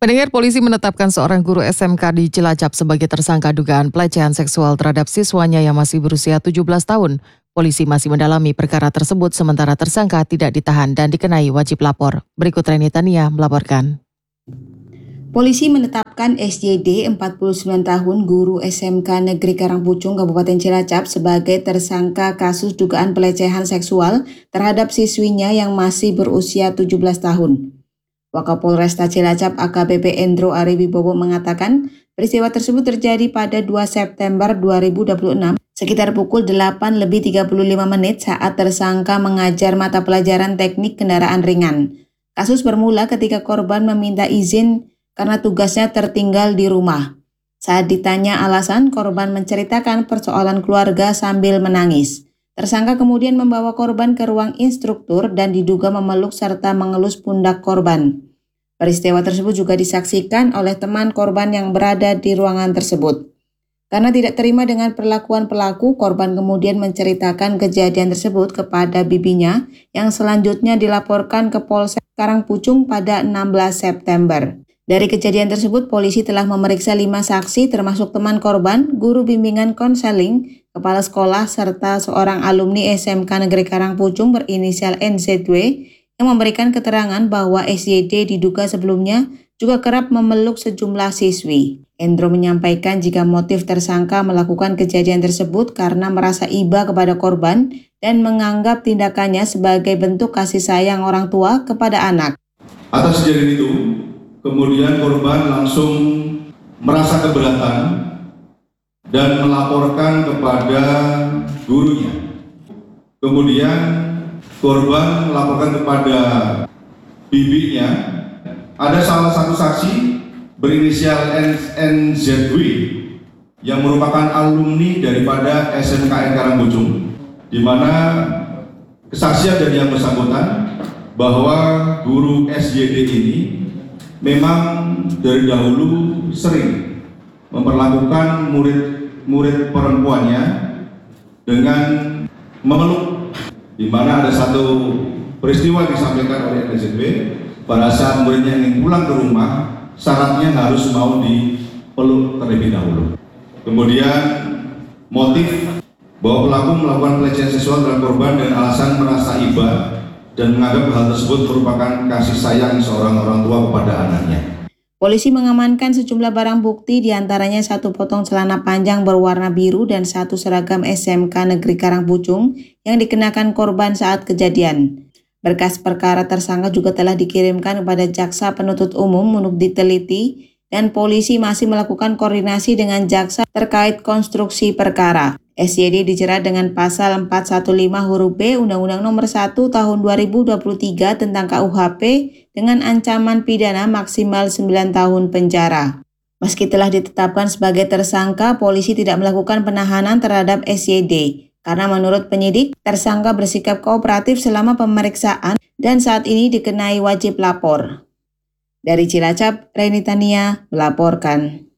Pendengar, polisi menetapkan seorang guru SMK di Cilacap sebagai tersangka dugaan pelecehan seksual terhadap siswanya yang masih berusia 17 tahun. Polisi masih mendalami perkara tersebut sementara tersangka tidak ditahan dan dikenai wajib lapor. Berikut Reni Tania melaporkan. Polisi menetapkan SYD 49 tahun guru SMK Negeri Karangpucung Kabupaten Cilacap sebagai tersangka kasus dugaan pelecehan seksual terhadap siswinya yang masih berusia 17 tahun. Wakapolresta Cilacap AKBP Endro Ariwibowo mengatakan peristiwa tersebut terjadi pada 2 September 2026 sekitar pukul 8:35 saat tersangka mengajar mata pelajaran teknik kendaraan ringan. Kasus bermula ketika korban meminta izin karena tugasnya tertinggal di rumah. Saat ditanya alasan, korban menceritakan persoalan keluarga sambil menangis. Tersangka kemudian membawa korban ke ruang instruktur dan diduga memeluk serta mengelus pundak korban. Peristiwa tersebut juga disaksikan oleh teman korban yang berada di ruangan tersebut. Karena tidak terima dengan perlakuan pelaku, korban kemudian menceritakan kejadian tersebut kepada bibinya yang selanjutnya dilaporkan ke Polsek Karangpucung pada 16 September. Dari kejadian tersebut, polisi telah memeriksa 5 saksi termasuk teman korban, guru bimbingan konseling, kepala sekolah, serta seorang alumni SMK Negeri Karangpucung berinisial NZW yang memberikan keterangan bahwa SYD diduga sebelumnya juga kerap memeluk sejumlah siswi. Endro menyampaikan jika motif tersangka melakukan kejadian tersebut karena merasa iba kepada korban dan menganggap tindakannya sebagai bentuk kasih sayang orang tua kepada anak. Atas kejadian itu, kemudian korban langsung merasa keberatan dan melaporkan kepada gurunya. Kemudian korban melaporkan kepada bibinya. Ada salah satu saksi berinisial NZW yang merupakan alumni daripada SMKN Karangpucung, di mana kesaksian dari yang bersangkutan bahwa guru SYD ini memang dari dahulu sering memperlakukan murid perempuannya dengan memeluk, di mana ada satu peristiwa disampaikan oleh NZB pada saat muridnya ingin pulang ke rumah, syaratnya harus mau dipeluk terlebih dahulu. Kemudian motif bahwa pelaku melakukan pelecehan seksual terhadap korban dan alasan merasa iba dan menganggap hal tersebut merupakan kasih sayang seorang orang tua kepada anaknya. Polisi mengamankan sejumlah barang bukti, diantaranya 1 potong celana panjang berwarna biru dan 1 seragam SMK Negeri Karangpucung yang dikenakan korban saat kejadian. Berkas perkara tersangka juga telah dikirimkan kepada Jaksa Penuntut Umum untuk diteliti dan polisi masih melakukan koordinasi dengan jaksa terkait konstruksi perkara. SYD dijerat dengan pasal 415 huruf B Undang-Undang Nomor 1 Tahun 2023 tentang KUHP dengan ancaman pidana maksimal 9 tahun penjara. Meski telah ditetapkan sebagai tersangka, polisi tidak melakukan penahanan terhadap SYD. Karena menurut penyidik, tersangka bersikap kooperatif selama pemeriksaan dan saat ini dikenai wajib lapor. Dari Cilacap, Reni Tania melaporkan.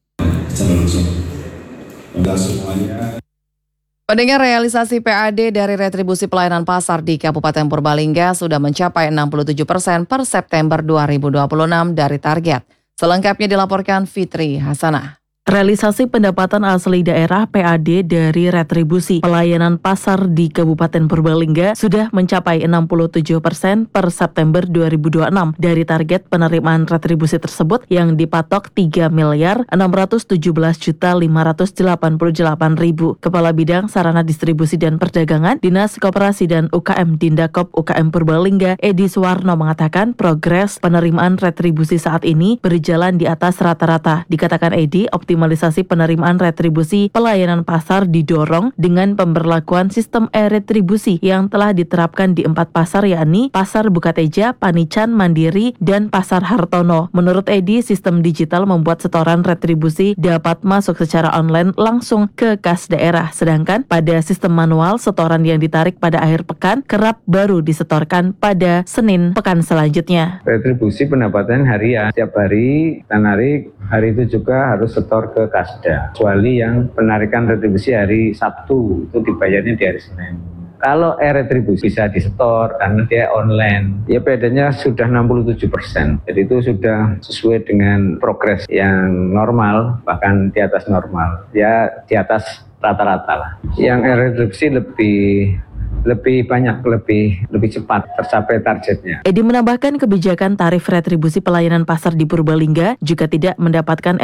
Pendengar, realisasi PAD dari retribusi pelayanan pasar di Kabupaten Purbalingga sudah mencapai 67% per September 2026 dari target. Selengkapnya dilaporkan Fitri Hasanah. Realisasi pendapatan asli daerah PAD dari retribusi pelayanan pasar di Kabupaten Purbalingga sudah mencapai 67% per September 2026 dari target penerimaan retribusi tersebut yang dipatok 3.617.588.000. Kepala Bidang Sarana Distribusi dan Perdagangan Dinas Koperasi dan UKM Dindakop UKM Purbalingga Edi Suwarno mengatakan progres penerimaan retribusi saat ini berjalan di atas rata-rata. Dikatakan Edi, optimalisasi penerimaan retribusi pelayanan pasar didorong dengan pemberlakuan sistem e-retribusi yang telah diterapkan di 4 pasar, yakni Pasar Bukateja, Panican, Mandiri, dan Pasar Hartono. Menurut Edi, sistem digital membuat setoran retribusi dapat masuk secara online langsung ke kas daerah, sedangkan pada sistem manual setoran yang ditarik pada akhir pekan kerap baru disetorkan pada Senin pekan selanjutnya. Retribusi pendapatan harian, setiap hari kita narik, hari itu juga harus setor ke Kasda. Kecuali yang penarikan retribusi hari Sabtu, itu dibayarnya di hari Senin. Kalau e-retribusi bisa disetor karena dia online. Ya PD-nya sudah 67%. Jadi itu sudah sesuai dengan progres yang normal, bahkan di atas normal. Ya di atas rata-rata lah. Yang e-retribusi lebih banyak, lebih cepat tercapai targetnya. Edi menambahkan kebijakan tarif retribusi pelayanan pasar di Purbalingga juga tidak mendapatkan